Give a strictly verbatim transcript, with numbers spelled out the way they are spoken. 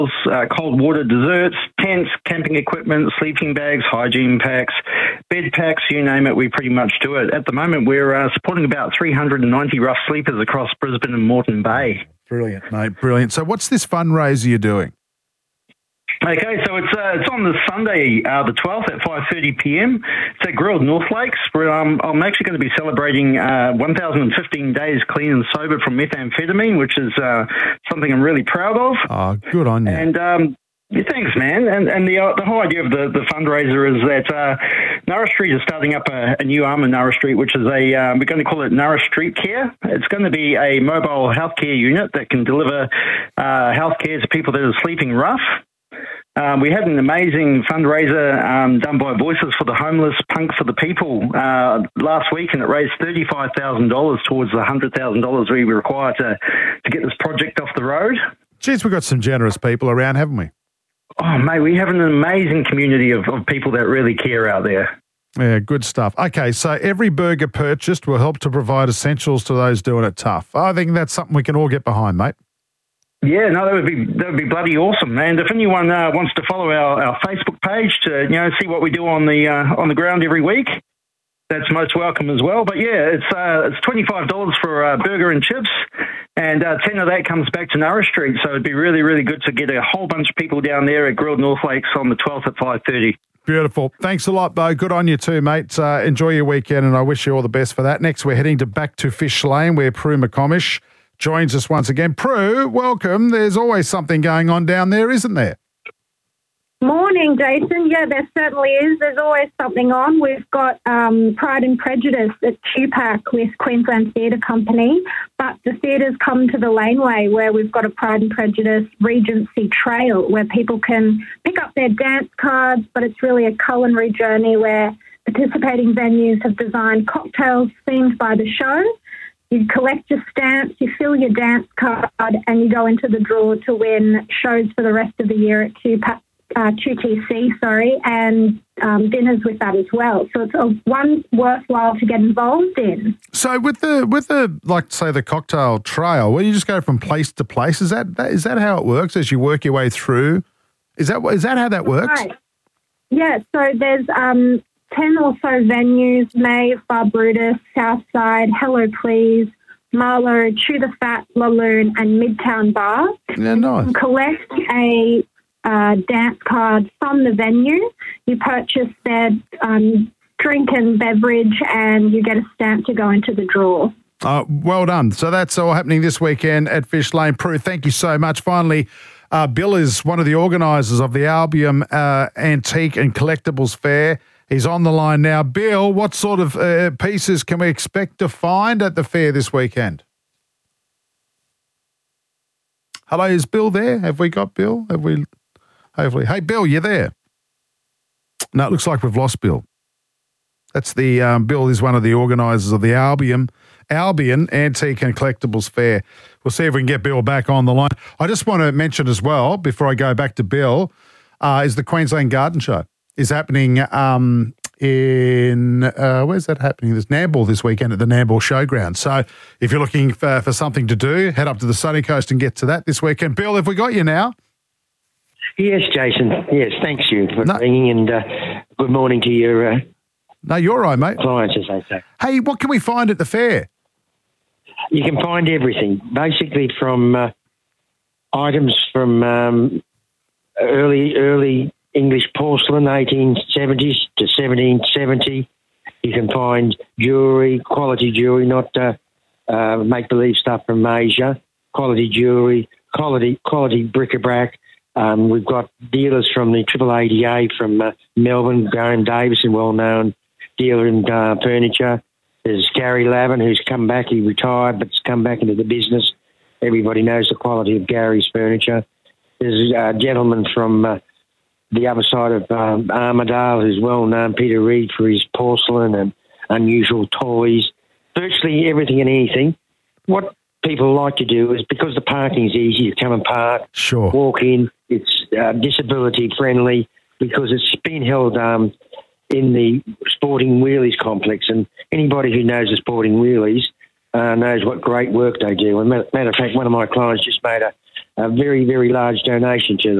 uh, cold water desserts, tents, camping equipment, sleeping bags, hygiene packs, bed packs, you name it, we pretty much do it. At the moment, we're uh, supporting about three hundred ninety rough sleepers across Brisbane and Moreton Bay. Brilliant, mate, brilliant. So what's this fundraiser you're doing? Okay, so it's uh, it's on the Sunday, uh, the twelfth at five thirty p.m. It's at Grilled North Lakes, where um, I'm actually going to be celebrating uh, one thousand fifteen days clean and sober from methamphetamine, which is uh, something I'm really proud of. Oh, good on you. And um, yeah, thanks, man. And and the uh, the whole idea of the, the fundraiser is that uh, Narra Street is starting up a, a new arm in Narra Street, which is a, um, we're going to call it Narra Street Care. It's going to be a mobile healthcare unit that can deliver uh, healthcare to people that are sleeping rough. Um, we had an amazing fundraiser um, done by Voices for the Homeless, Punk for the People uh, last week, and it raised thirty-five thousand dollars towards the one hundred thousand dollars we require to, to get this project off the road. Geez, we've got some generous people around, haven't we? Oh, mate, we have an amazing community of, of people that really care out there. Yeah, good stuff. Okay, so every burger purchased will help to provide essentials to those doing it tough. I think that's something we can all get behind, mate. Yeah, no, that would be that would be bloody awesome. And if anyone uh, wants to follow our, our Facebook page to you know see what we do on the uh, on the ground every week, that's most welcome as well. But yeah, it's uh, it's twenty five dollars for a burger and chips, and uh, ten of that comes back to Narra Street. So it'd be really really good to get a whole bunch of people down there at Grilled North Lakes on the twelfth at five thirty. Beautiful. Thanks a lot, Bo. Good on you too, mate. Uh, enjoy your weekend, and I wish you all the best for that. Next, we're heading to back to Fish Lane, where Prue McComish joins us once again. Prue, welcome. There's always something going on down there, isn't there? Morning, Jason. Yeah, there certainly is. There's always something on. We've got um, Pride and Prejudice at Tupac with Queensland Theatre Company, but the theatre's come to the laneway where we've got a Pride and Prejudice Regency Trail where people can pick up their dance cards, but it's really a culinary journey where participating venues have designed cocktails themed by the show. You collect your stamps, you fill your dance card, and you go into the draw to win shows for the rest of the year at Tupac, uh, two T C, sorry, and um, dinners with that as well. So it's a one worthwhile to get involved in. So with the with the like say the cocktail trail, where you just go from place to place, is that is that how it works as you work your way through? Is that is that how that works? Right. Yeah. So there's um. ten or so venues, May, Barbuda, Southside, Hello Please, Marlow, Chew the Fat, Laloon and Midtown Bar. Yeah, nice. You collect a uh, dance card from the venue. You purchase their um, drink and beverage and you get a stamp to go into the draw. Uh, well done. So that's all happening this weekend at Fish Lane. Prue, thank you so much. Finally, uh, Bill is one of the organisers of the Albion uh, Antique and Collectibles Fair. He's on the line now. Bill, what sort of uh, pieces can we expect to find at the fair this weekend? Hello, is Bill there? Have we got Bill? Have we? Hopefully. Hey, Bill, you there? No, it looks like we've lost Bill. That's the um, Bill is one of the organisers of the Albion Albion Antique and Collectibles Fair. We'll see if we can get Bill back on the line. I just want to mention as well, before I go back to Bill, uh, is the Queensland Garden Show. Is happening um, in, uh, where's that happening? There's Nambour this weekend at the Nambour Showground. So if you're looking for, for something to do, head up to the sunny coast and get to that this weekend. Bill, have we got you now? Yes, Jason. Yes, thanks you for no. ringing and uh, good morning to your uh, No, you're all right, mate. clients, as they say. Hey, what can we find at the fair? You can find everything, basically from uh, items from um, early, early English porcelain, eighteen seventies to seventeen seventy. You can find jewellery, quality jewellery, not uh, uh, make-believe stuff from Asia. Quality jewellery, quality quality bric-a-brac. Um, we've got dealers from the Triple A D A from uh, Melbourne, Graham Davison, well-known dealer in uh, furniture. There's Gary Lavin, who's come back. He retired, but's come back into the business. Everybody knows the quality of Gary's furniture. There's a gentleman from uh, the other side of um, Armidale who's well-known, Peter Reid, for his porcelain and unusual toys. Virtually everything and anything. What people like to do is, because the parking's easy, to come and park, sure. walk in. It's uh, disability-friendly because it's been held um, in the Sporting Wheelies complex, and anybody who knows the Sporting Wheelies uh, knows what great work they do. And matter of fact, one of my clients just made a, a very, very large donation to them.